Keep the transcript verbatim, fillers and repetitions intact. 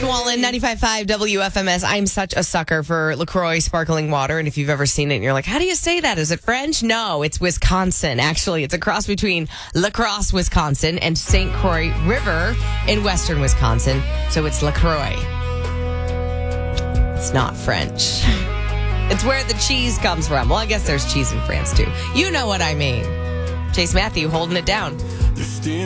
Morgan Wallen, ninety-five point five W F M S. I'm such a sucker for LaCroix sparkling water. And if you've ever seen it and you're like, how do you say that? Is it French? No, it's Wisconsin. Actually, it's a cross between La Crosse, Wisconsin and Saint Croix River in western Wisconsin. So it's LaCroix. It's not French. It's where the cheese comes from. Well, I guess there's cheese in France, too. You know what I mean. Chase Matthew holding it down.